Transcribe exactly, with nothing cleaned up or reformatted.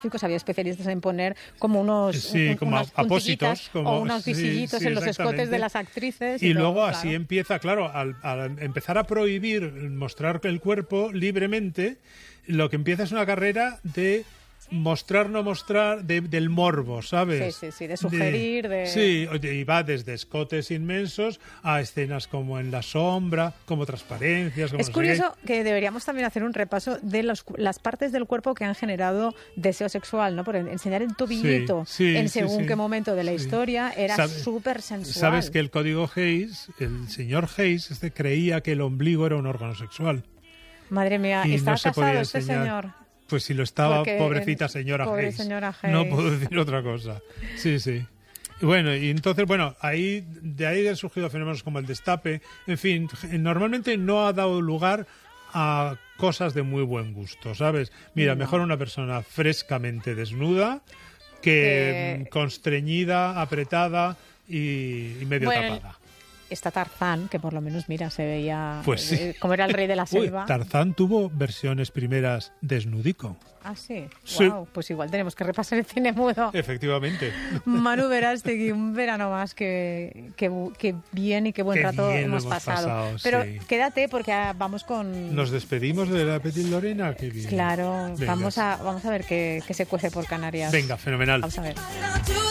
había especialistas en poner como unos, sí, un, como unas apósitos como, o unos visillitos sí, sí, en los escotes de las actrices. Y, y todo, luego claro. así empieza, claro, al, al empezar a prohibir mostrar el cuerpo libremente, lo que empieza es una carrera de mostrar, no mostrar, de, del morbo, ¿sabes? Sí, sí, sí, de sugerir, de... de... Sí, y va desde escotes inmensos a escenas como en la sombra, como transparencias... Como es no curioso sé que deberíamos también hacer un repaso de los, las partes del cuerpo que han generado deseo sexual, ¿no? Por enseñar el tobillito sí, sí, en sí, según sí, qué momento de la sí. historia era Sabe, súper sensual. Sabes que el código Hayes, el señor Hayes, este creía que el ombligo era un órgano sexual. Madre mía, ¿y está no casado este señor? Pues si lo estaba, Porque pobrecita señora pobre Hayes. señora Hayes. No puedo decir otra cosa. Sí, sí. Y bueno, y entonces, bueno, ahí de ahí han surgido fenómenos como el destape. En fin, normalmente no ha dado lugar a cosas de muy buen gusto, ¿sabes? Mira, no. Mejor una persona frescamente desnuda que eh... constreñida, apretada y, y medio bueno, tapada. Está Tarzán, que por lo menos, mira, se veía pues sí. eh, como era el rey de la selva. Uy, Tarzán tuvo versiones primeras desnudico. Ah, sí. sí. Wow, pues igual tenemos que repasar el cine mudo. Efectivamente. Manu Verástegui, un verano más que, que, que bien y qué buen qué rato bien hemos, hemos pasado. pasado Pero sí. Quédate porque vamos con... ¿Nos despedimos de la Petit Lorena? Qué bien. Claro, Venga. vamos a, vamos a ver qué, qué se cuece por Canarias. Venga, fenomenal. Vamos a ver.